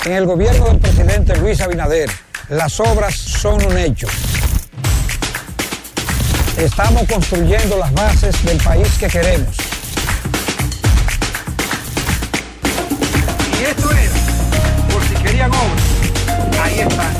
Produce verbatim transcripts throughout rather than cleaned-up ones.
En el gobierno del presidente Luis Abinader, las obras son un hecho. Estamos construyendo las bases del país que queremos. Y esto era, por si querían obras, ahí está.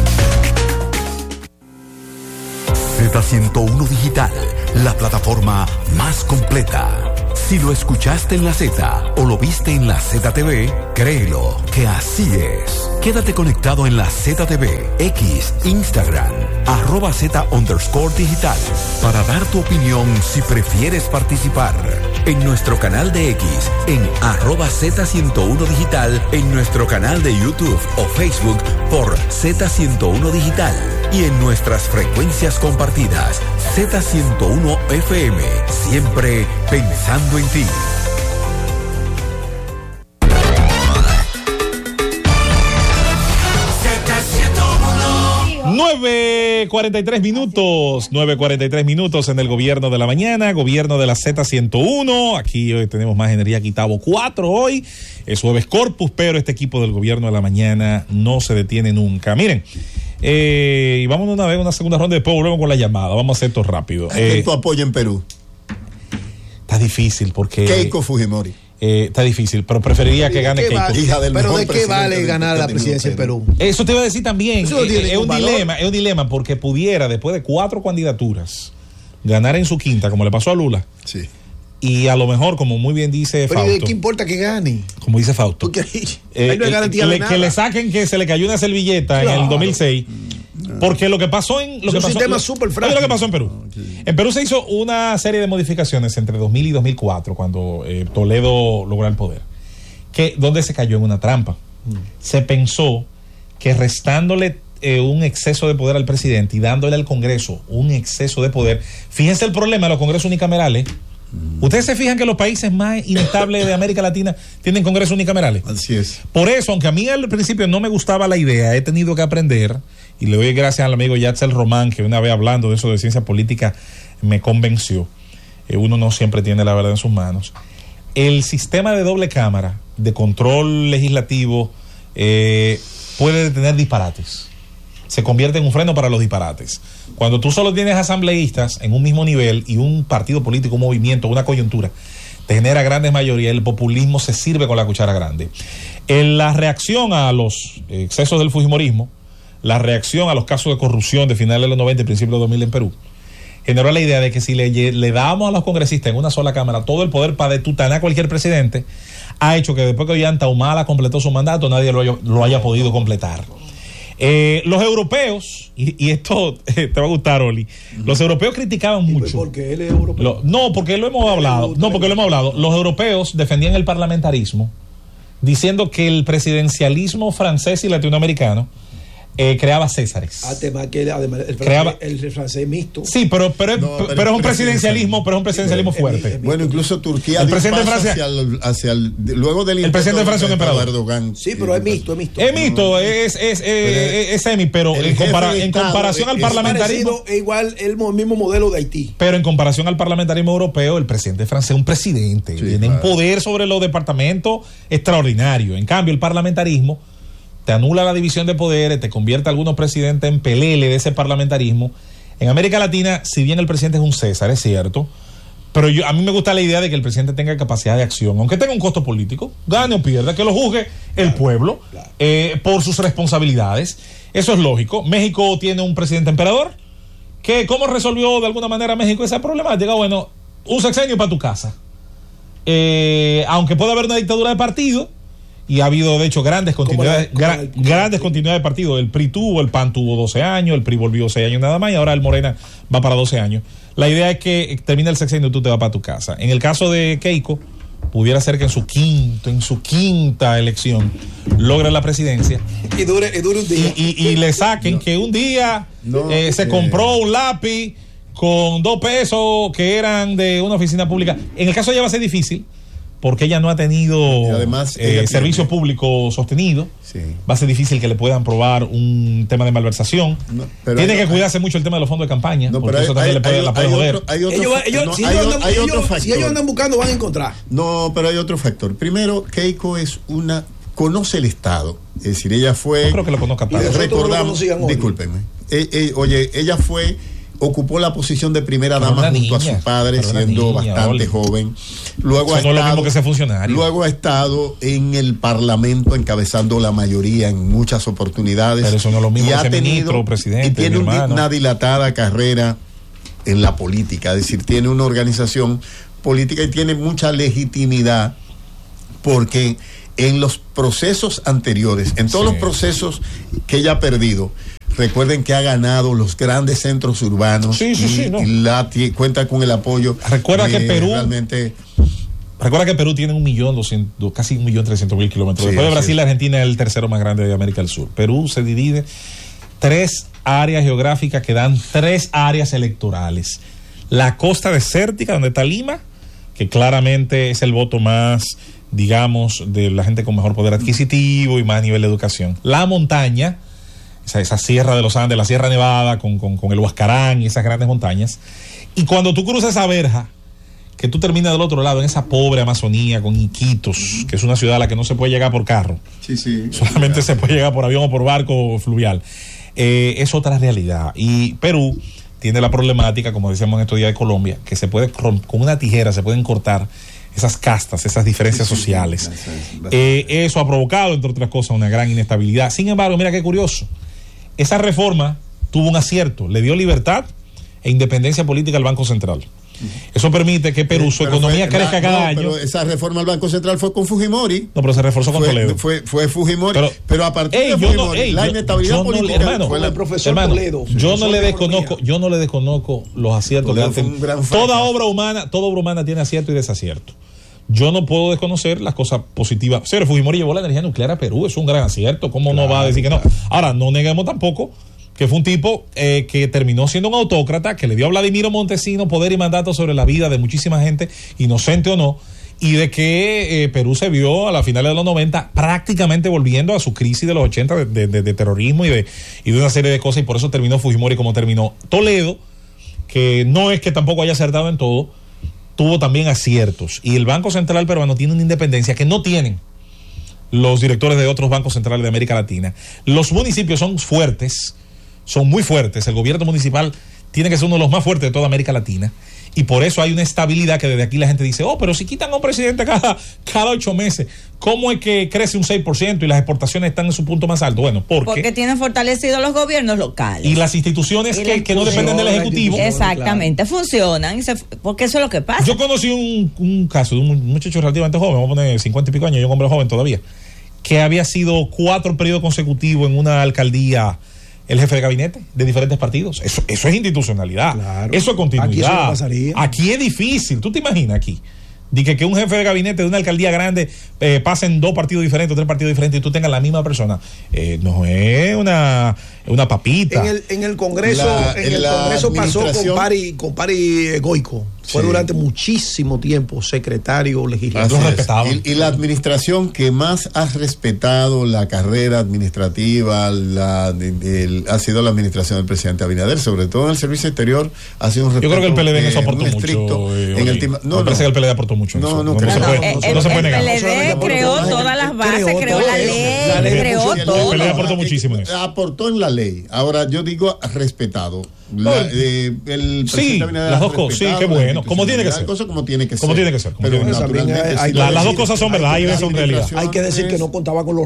Z ciento uno Digital, la plataforma más completa. Si lo escuchaste en la Z o lo viste en la Z T V, créelo que así es. Quédate conectado en la Z T V, X, Instagram, arroba Z underscore digital, para dar tu opinión si prefieres participar. En nuestro canal de X, en arroba Z ciento uno Digital, en nuestro canal de YouTube o Facebook por Z ciento uno Digital y en nuestras frecuencias compartidas, Z ciento uno F M, siempre pensando en ti. nueve cuarenta y tres minutos, nueve cuarenta y tres minutos en el gobierno de la mañana, gobierno de la Z ciento uno. Aquí hoy tenemos más energía que Tavo cuatro hoy. Es jueves Corpus, pero este equipo del gobierno de la mañana no se detiene nunca. Miren, eh, y vamos una vez a una segunda ronda, después volvemos con la llamada. Vamos a hacer esto rápido. Eh, ¿Tu apoyo en Perú? Está difícil porque... Keiko Fujimori. Eh, está difícil, pero preferiría que gane Keiko. Vale? Hija del pero ¿de qué vale ganar la presidencia en Perú? Eso te iba a decir también. Eso es, es un valor. dilema, es un dilema porque pudiera, después de cuatro candidaturas, ganar en su quinta, como le pasó a Lula. Sí. Y a lo mejor, como muy bien dice pero Fausto. ¿De qué importa que gane? Como dice Fausto. Porque eh, ahí no hay garantía le, de nada. Que le saquen que se le cayó una servilleta claro. en el dos mil seis. Porque lo que pasó en lo es que un pasó, sistema súper frágil. Lo que pasó en Perú. Okay. En Perú se hizo una serie de modificaciones entre dos mil y dos mil cuatro, cuando eh, Toledo logró el poder, que donde se cayó en una trampa. Mm. Se pensó que restándole eh, un exceso de poder al presidente y dándole al Congreso un exceso de poder, fíjense el problema de los congresos unicamerales. Mm. Ustedes se fijan que los países más inestables de América Latina tienen congresos unicamerales. Así es. Por eso, aunque a mí al principio no me gustaba la idea, he tenido que aprender, y le doy gracias al amigo Yatzel Román, que una vez hablando de eso de ciencia política me convenció. Eh, uno no siempre tiene la verdad en sus manos. El sistema de doble cámara de control legislativo eh, puede tener disparates. Se convierte en un freno para los disparates. Cuando tú solo tienes asambleístas en un mismo nivel y un partido político, un movimiento, una coyuntura, te genera grandes mayorías, el populismo se sirve con la cuchara grande. En la reacción a los excesos del fujimorismo, la reacción a los casos de corrupción de finales de los noventa y principios de los dos mil en Perú, generó la idea de que si le, le damos a los congresistas en una sola cámara todo el poder para detutanar a cualquier presidente, ha hecho que después que Ollanta Humala completó su mandato, nadie lo haya, lo haya podido completar. Eh, los europeos, y, y esto eh, te va a gustar, Oli, uh-huh. los europeos criticaban mucho. ¿Porque él es europeo? Lo, no, porque lo hemos hablado. No, porque lo hemos hablado. Los europeos defendían el parlamentarismo, diciendo que el presidencialismo francés y latinoamericano Eh, creaba césares. Además que el, además, el, creaba, francés, el, el francés mixto. Sí, pero, pero, no, pero, pero es un presidencialismo, pero es un presidencialismo sí, fuerte. Es, es bueno, incluso Turquía el presidente de Francia hacia el, hacia el, luego del el presidente de Francia es un emperador. Erdogan, sí, pero es mixto, es mixto. Es mixto, no, es, es, es, es, es semi, pero en, compara, en comparación es, al parlamentarismo. Es igual el mismo modelo de Haití. Pero en comparación al parlamentarismo europeo, el presidente francés es un presidente. Sí, tiene claro. un poder sobre los departamentos extraordinario. En cambio, el parlamentarismo te anula la división de poderes, te convierte a algunos presidentes en pelele de ese parlamentarismo. En América Latina, si bien el presidente es un César, es cierto, pero yo, a mí me gusta la idea de que el presidente tenga capacidad de acción, aunque tenga un costo político, gane o pierda, que lo juzgue el claro, pueblo claro. Eh, por sus responsabilidades. Eso es lógico. México tiene un presidente emperador, que ¿cómo resolvió de alguna manera México esa problemática? Bueno, un sexenio para tu casa. Eh, aunque pueda haber una dictadura de partido, y ha habido de hecho grandes continuidades, la, gra, el, grandes continuidades de partido. El P R I tuvo, el P A N tuvo doce años, el P R I volvió seis años nada más y ahora el Morena va para doce años. La idea es que termina el sexenio y tú te vas para tu casa. En el caso de Keiko, pudiera ser que en su quinto, en su quinta elección logre la presidencia y dure, y dure un día y, y, y le saquen no. que un día no, eh, se eh. compró un lápiz con dos pesos que eran de una oficina pública. En el caso de ella va a ser difícil porque ella no ha tenido además, eh, servicio público sostenido. Sí. Va a ser difícil que le puedan probar un tema de malversación. No, tiene hay, que cuidarse hay, mucho el tema de los fondos de campaña, no, porque hay, eso también hay, le puede, hay, la puede joder. Otro, hay otro, ellos, ellos, no, si, hay, ellos andan, hay ellos, otro factor. Si ellos andan buscando, van a encontrar. No, pero hay otro factor. Primero, Keiko es una conoce el Estado. Es decir, ella fue... No creo que lo conozca tanto. Recordamos, discúlpenme. Eh, eh, oye, ella fue... ocupó la posición de primera dama junto niña, a su padre, siendo niña, bastante Oli. joven. Luego ha, no estado, lo mismo que ser funcionario. luego ha estado en el Parlamento encabezando la mayoría en muchas oportunidades. Pero eso no es lo mismo y que ha ser tenido, ministro, presidente. Y tiene un, una dilatada carrera en la política. Es decir, tiene una organización política y tiene mucha legitimidad porque en los procesos anteriores, en todos sí. los procesos que ella ha perdido, recuerden que ha ganado los grandes centros urbanos sí, sí, y, sí, no. y la t- cuenta con el apoyo. Recuerda de, que Perú realmente. Recuerda que Perú tiene un millón doscientos, casi un millón trescientos mil kilómetros. Sí, Después de Brasil, sí. la Argentina es el tercero más grande de América del Sur. Perú se divide tres áreas geográficas que dan tres áreas electorales. La costa desértica, donde está Lima, que claramente es el voto más, digamos, de la gente con mejor poder adquisitivo y más nivel de educación. La montaña, esa, esa sierra de los Andes, la Sierra Nevada, con, con, con el Huascarán y esas grandes montañas. Y cuando tú cruzas esa verja, que tú terminas del otro lado, en esa pobre Amazonía, con Iquitos, que es una ciudad a la que no se puede llegar por carro. Sí, sí. Solamente se puede llegar por avión o por barco fluvial. Eh, es otra realidad. Y Perú tiene la problemática, como decíamos en estos días de Colombia, que se puede, con una tijera se pueden cortar esas castas, esas diferencias sí, sí, sociales. Sí, sí, eh, eso ha provocado, entre otras cosas, una gran inestabilidad. Sin embargo, mira qué curioso. Esa reforma tuvo un acierto, le dio libertad e independencia política al Banco Central. Eso permite que Perú, su pero economía fue, crezca la, cada no, año. Pero esa reforma al Banco Central fue con Fujimori. No, pero se reforzó con fue, Toledo. Fue, fue Fujimori. Pero, pero a partir ey, de Fujimori, no, ey, la yo, inestabilidad yo política no, hermano, fue la, el profesor hermano, Toledo. Yo no le desconozco, yo no le desconozco los aciertos que han tenido. Toda obra humana, toda obra humana tiene acierto y desacierto. Yo no puedo desconocer las cosas positivas. Señor, Fujimori llevó la energía nuclear a Perú, es un gran acierto. ¿Cómo claro, no va a decir que no? Ahora, no neguemos tampoco que fue un tipo eh, que terminó siendo un autócrata, que le dio a Vladimiro Montesino poder y mandato sobre la vida de muchísima gente, inocente o no, y de que eh, Perú se vio a la finales de los noventa prácticamente volviendo a su crisis de los ochenta de, de, de, de terrorismo y de, y de una serie de cosas, y por eso terminó Fujimori como terminó. Toledo, que no es que tampoco haya acertado en todo, tuvo también aciertos, y el Banco Central peruano tiene una independencia que no tienen los directores de otros bancos centrales de América Latina. Los municipios son fuertes, son muy fuertes, el gobierno municipal tiene que ser uno de los más fuertes de toda América Latina, y por eso hay una estabilidad que desde aquí la gente dice, oh, pero si quitan a un presidente cada, cada ocho meses, ¿cómo es que crece un seis por ciento y las exportaciones están en su punto más alto? Bueno, porque... Porque tienen fortalecidos los gobiernos locales. Y las instituciones y que, que no dependen del Ejecutivo. Exactamente, claro. funcionan, y se, porque eso es lo que pasa. Yo conocí un, un caso de un muchacho relativamente joven, vamos a poner cincuenta y pico años, yo un hombre joven todavía, que había sido cuatro periodos consecutivos en una alcaldía el jefe de gabinete de diferentes partidos. Eso, eso es institucionalidad. Claro. Eso es continuidad. Aquí, eso no aquí es difícil. ¿Tú te imaginas aquí? De que, que un jefe de gabinete de una alcaldía grande eh, pasen dos partidos diferentes, tres partidos diferentes y tú tengas la misma persona. Eh, no es una, una papita. En el, en el Congreso, la, en en el Congreso pasó con Pari, con Pari Goico. Fue sí. durante muchísimo tiempo secretario legislativo. Y, y la administración que más ha respetado la carrera administrativa la, de, de, ha sido la administración del presidente Abinader, sobre todo en el servicio exterior. Ha sido un respeto. Yo creo que el P L D en eso eh, aportó mucho. Eh, en el tema, no, me no. parece que el P L D aportó mucho. No, no, no, no, se puede, no, no, no se puede negar. El P L D creó todas las bases, creó, creó la ley, la ley creó todo. El P L D aportó muchísimo en eso. Aportó en la ley. Ahora, yo digo respetado. La, eh, el sí, las dos cosas, sí, qué bueno, como tiene que ser. Cosa como tiene que como ser. Tiene que ser como pero tiene que ser. Hay, hay la, decir, las dos cosas son verdad, hay, hay son realidad. Hay que decir que no contaba con los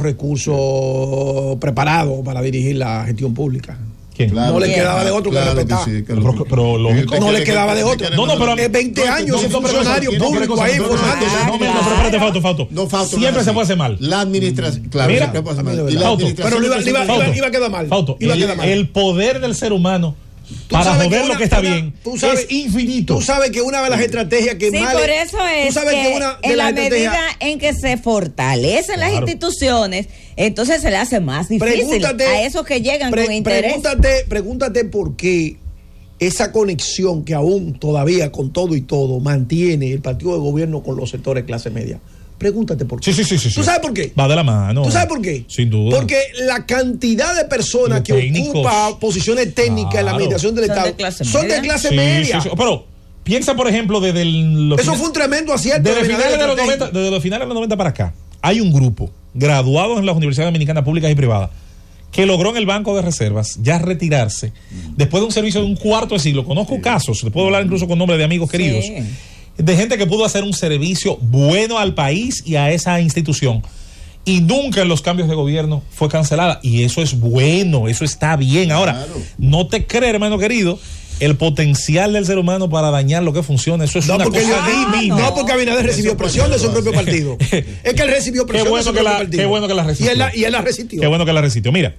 recursos preparados para dirigir la gestión pública. ¿Quién? Claro, no le quedaba claro, de otro claro que respetar. Que sí, que pero, pero lógico. No le quedaba de otro. No, no, pero es veinte años siendo funcionario público ahí formándose. No, pero espérate, Fausto, Fausto. No, Fausto. Siempre se puede hacer mal. La administración, claro, mira, siempre puede hacer mal. Y la Fausto, pero iba, iba, iba, iba a quedar mal. Fausto, iba a quedar el, mal. el poder del ser humano para joder que una, lo que está una, bien sabes, es infinito. Tú sabes que una de las estrategias que sí, más por eso es que, que una de en la medida en que se fortalecen claro. las instituciones, entonces se le hace más difícil a esos que llegan pre, con interés. Pregúntate, pregúntate por qué esa conexión que aún todavía con todo y todo mantiene el partido de gobierno con los sectores clase media. Pregúntate por qué. Sí, sí, sí, sí, ¿Tú sabes por qué? Va de la mano. ¿Tú sabes por qué? Sin duda. Porque la cantidad de personas que técnicos. ocupan posiciones técnicas claro. en la administración del son Estado de clase son media. de clase sí, media. Sí, sí. Pero piensa, por ejemplo, desde el, los Eso fue un tremendo acierto. Desde, de finales de los noventa, desde los finales de los noventa para acá, hay un grupo graduados en las universidades dominicanas públicas y privadas que logró en el Banco de Reservas ya retirarse mm. después de un servicio de un cuarto de siglo. Conozco sí. casos, le puedo hablar incluso con nombre de amigos queridos, sí. de gente que pudo hacer un servicio bueno al país y a esa institución. Y nunca en los cambios de gobierno fue cancelada. Y eso es bueno, eso está bien. Ahora, claro. no te crees, hermano querido, el potencial del ser humano para dañar lo que funciona, eso es no, una porque cosa ah, divina. No, porque Abinader recibió presión de su propio partido. Es que él recibió presión bueno de su propio la, partido. Qué bueno que la resistió. Y él la, y él la resistió. Qué bueno que la resistió. Mira,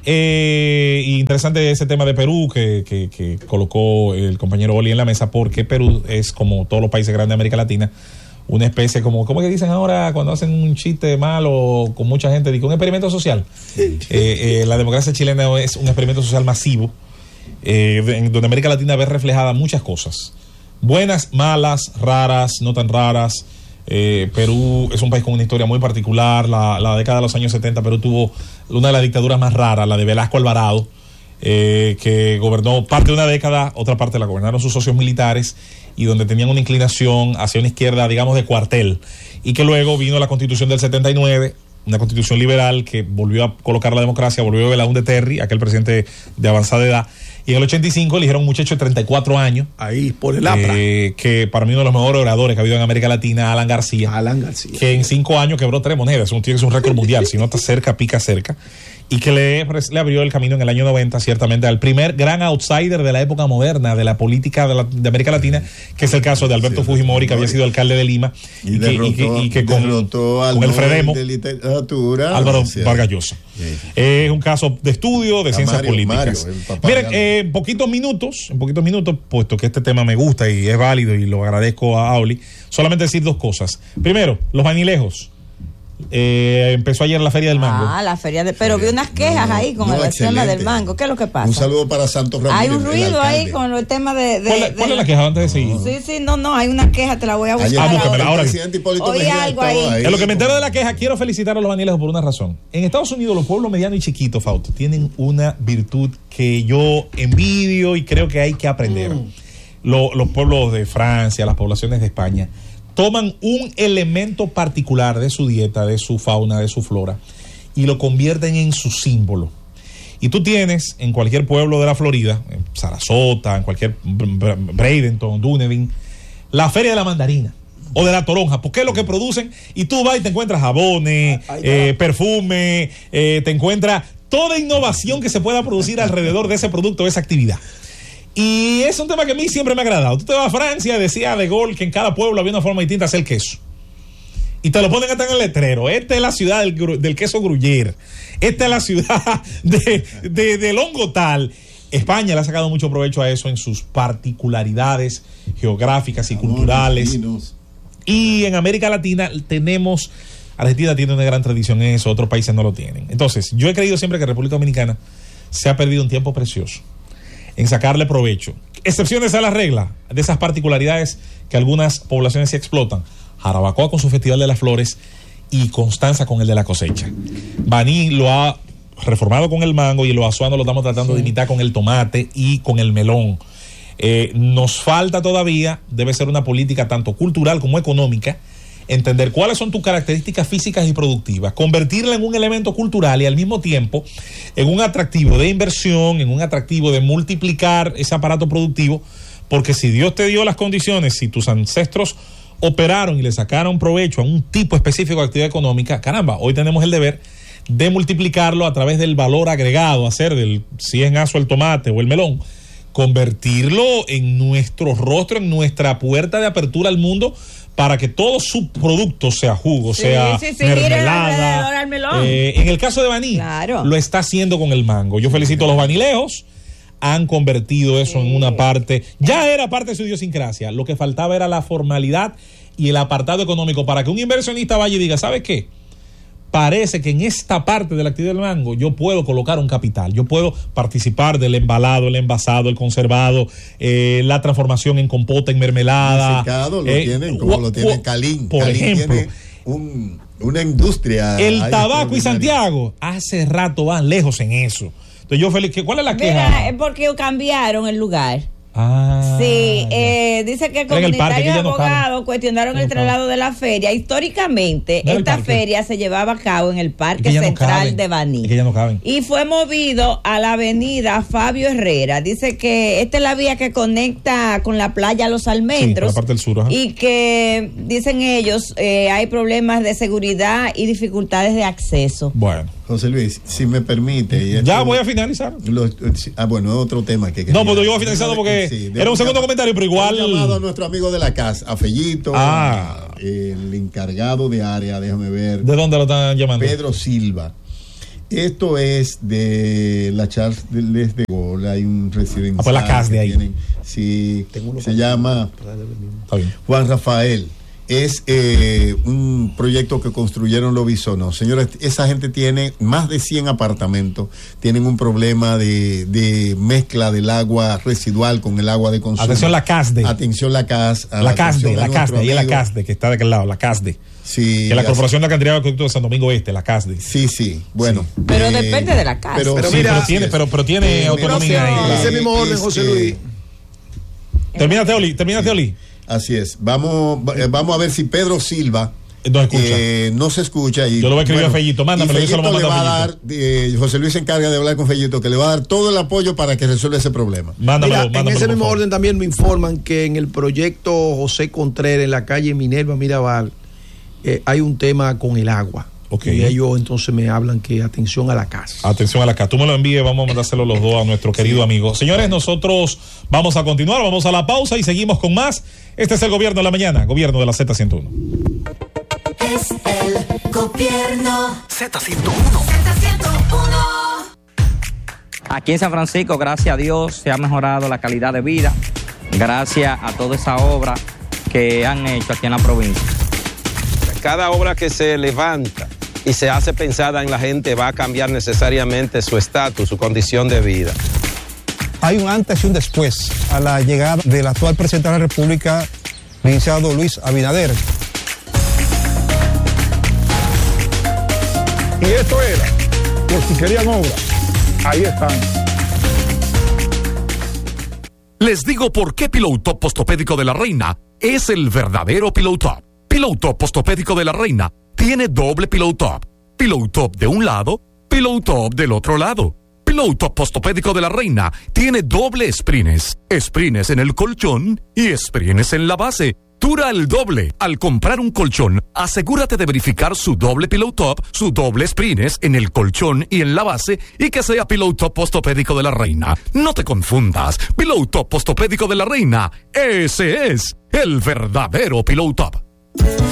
eh, interesante ese tema de Perú que, que, que colocó el compañero Oli en la mesa, porque Perú es, como todos los países grandes de América Latina, una especie como, ¿cómo que dicen ahora cuando hacen un chiste malo con mucha gente? Digo, un experimento social. eh, eh, la democracia chilena es un experimento social masivo, eh, en donde América Latina ve reflejada muchas cosas. Buenas, malas, raras, no tan raras. Eh, Perú es un país con una historia muy particular. La, la década de los años setenta, Perú tuvo una de las dictaduras más raras, la de Velasco Alvarado, eh, que gobernó parte de una década, otra parte la gobernaron sus socios militares, y donde tenían una inclinación hacia una izquierda, digamos, de cuartel, y que luego vino la Constitución del setenta y nueve, una constitución liberal que volvió a colocar la democracia, volvió a Belaúnde Terry, aquel presidente de avanzada edad, y en el ochenta y cinco eligieron un muchacho de treinta y cuatro años, ahí por el APRA, eh, que para mí uno de los mejores oradores que ha habido en América Latina, Alan García, Alan García, que en cinco años quebró tres monedas, un, tiene un récord mundial, si no está cerca, pica cerca, y que le, le abrió el camino en el año noventa, ciertamente, al primer gran outsider de la época moderna de la política de, la, de América Latina, que es el caso de Alberto sí, Fujimori, que había sido alcalde de Lima, y, y, derrotó, que, y, que, y que con, con el Fredemo, de literatura, Álvaro Vargas Llosa. Sí. Eh, es un caso de estudio de A ciencias Mario, políticas. Mario, Miren, eh, en poquitos minutos, en poquitos minutos, puesto que este tema me gusta y es válido y lo agradezco a Auli, solamente decir dos cosas. Primero, los vanilejos. Eh, empezó ayer la Feria del Mango. Ah, la Feria de... Pero vi unas quejas no, no, ahí con no, el tema del mango. ¿Qué es lo que pasa? Un saludo para Santos Ramírez. Hay un ruido ahí con el tema de... de, ¿Cuál, de ¿cuál de es la queja antes de seguir? Sí, sí, no, no, hay una queja, te la voy a buscar. Ah, búsquemela ahora. Oí algo ahí. ahí. En lo que me entero de la queja, quiero felicitar a los vanilejos por una razón. En Estados Unidos, los pueblos medianos y chiquitos, Fausto, tienen una virtud que yo envidio y creo que hay que aprender. Mm. Lo, los pueblos de Francia, las poblaciones de España, toman un elemento particular de su dieta, de su fauna, de su flora, y lo convierten en su símbolo. Y tú tienes en cualquier pueblo de la Florida, en Sarasota, en cualquier Bradenton, Dunedin, la Feria de la Mandarina o de la Toronja, porque es lo que producen, y tú vas y te encuentras jabones, eh, perfume, eh, te encuentras toda innovación que se pueda producir alrededor de ese producto, de esa actividad. Y es un tema que a mí siempre me ha agradado. Tú te vas a Francia, decía De Gaulle que en cada pueblo había una forma distinta de hacer queso. Y te lo ponen hasta en el letrero. Esta es la ciudad del, del queso Gruyère. Esta es la ciudad de, de, del hongo tal. España le ha sacado mucho provecho a eso en sus particularidades geográficas y Amor, culturales. Dinos. Y en América Latina tenemos... Argentina tiene una gran tradición en eso, otros países no lo tienen. Entonces, yo he creído siempre que República Dominicana se ha perdido un tiempo precioso en sacarle provecho. Excepciones a la regla de esas particularidades que algunas poblaciones se explotan. Jarabacoa con su Festival de las Flores y Constanza con el de la cosecha. Baní lo ha reformado con el mango y el Azuano lo estamos tratando sí. de imitar con el tomate y con el melón. Eh, nos falta todavía, debe ser una política tanto cultural como económica, entender cuáles son tus características físicas y productivas, convertirla en un elemento cultural y al mismo tiempo en un atractivo de inversión, en un atractivo de multiplicar ese aparato productivo, porque si Dios te dio las condiciones, si tus ancestros operaron y le sacaron provecho a un tipo específico de actividad económica, caramba, hoy tenemos el deber de multiplicarlo a través del valor agregado, hacer del, si es en aso el tomate o el melón, convertirlo en nuestro rostro, en nuestra puerta de apertura al mundo, para que todo su producto, sea jugo, sí, sea sí, sí, mermelada. Eh, en el caso de Baní, claro. lo está haciendo con el mango. Yo felicito a los vanilejos, han convertido eso sí. en una parte, ya era parte de su idiosincrasia, lo que faltaba era la formalidad y el apartado económico para que un inversionista vaya y diga, ¿sabes qué? Parece que en esta parte de la actividad del mango yo puedo colocar un capital, yo puedo participar del embalado, el envasado, el conservado, eh, la transformación en compota, en mermelada. El secado lo eh, tienen como lo tiene Calín. Por Calín ejemplo. Tiene un, una industria. El tabaco y Santiago hace rato van lejos en eso. Entonces yo feliz, ¿cuál es la queja? Mira, es porque cambiaron el lugar. Ah, sí, eh, dice que comunitarios y abogados cuestionaron el traslado de la feria. Históricamente, no esta feria se llevaba a cabo en el Parque Central no de Baní. Es que ya no caben. Y fue movido a la avenida Fabio Herrera. Dice que esta es la vía que conecta con la playa Los Almendros. Sí, la parte del sur, ajá. Y que, dicen ellos, eh, hay problemas de seguridad y dificultades de acceso. Bueno. José Luis, si me permite. Y ya esto, voy a finalizar. Lo, ah, bueno, otro tema que. No, pero yo voy finalizando porque sí, era un segundo llamado, comentario, pero igual. Un llamado a nuestro amigo de la casa, a Fellito, ah. el encargado de área, déjame ver. ¿De dónde lo están llamando? Pedro Silva. Esto es de la Charles de Gaulle, hay un residencial. Ah, pues la casa de ahí. Tienen, sí, se llama Juan Rafael. Es eh, un proyecto que construyeron los bisonos. Señores, esa gente tiene más de cien apartamentos, tienen un problema de, de mezcla del agua residual con el agua de consumo. Atención la CASDE. Atención la CAS. La CASDE, la CASDE, ahí es la CASDE, que está de aquel lado, la CASDE. Sí. Que la Corporación de Alcantarillado de Acueducto de Santo Domingo Este, la CASDE. Sí, sí, bueno. Sí. Pero eh, depende de la CASDE. Pero, pero, sí, mira, pero tiene, pero, pero tiene eh, autonomía ahí. Ese mismo orden, José Luis. Termínate, Oli, termínate, Oli. Así es. Vamos, vamos a ver si Pedro Silva no escucha. Eh, no se escucha. Y, yo lo voy a escribir bueno, a Fellito. Mándamelo. Y Fellito le va a dar, eh, José Luis se encarga de hablar con Fellito, que le va a dar todo el apoyo para que resuelva ese problema. Mándamelo, Mira, mándamelo, en ese mismo orden también me informan que en el proyecto José Contreras, en la calle Minerva Mirabal, eh, hay un tema con el agua. Okay. Y ellos entonces me hablan que atención a la casa. Atención a la casa. Tú me lo envíes, vamos a mandárselo los dos a nuestro querido sí. amigo. Señores, nosotros vamos a continuar, vamos a la pausa y seguimos con más. Este es el Gobierno de la Mañana, Gobierno de la Z ciento uno. Es el Gobierno Z ciento uno. Z ciento uno. Aquí en San Francisco, gracias a Dios, se ha mejorado la calidad de vida, gracias a toda esa obra que han hecho aquí en la provincia. Cada obra que se levanta y se hace pensada en la gente va a cambiar necesariamente su estatus, su condición de vida. Hay un antes y un después a la llegada del actual presidente de la República, licenciado Luis Abinader. Y esto era, por si querían obra, ahí están. Les digo por qué Pillow Top Postopédico de la Reina es el verdadero Pillow Top. Pillow Top Postopédico de la Reina tiene doble Pillow Top. Pillow Top de un lado, Pillow Top del otro lado. Pillow Top Postopédico de la Reina tiene doble sprines. Sprines en el colchón y sprines en la base. Dura el doble. Al comprar un colchón, asegúrate de verificar su doble Pillow Top, su doble sprines en el colchón y en la base y que sea Pillow Top Postopédico de la Reina. No te confundas. Pillow Top Postopédico de la Reina, ese es el verdadero Pillow Top.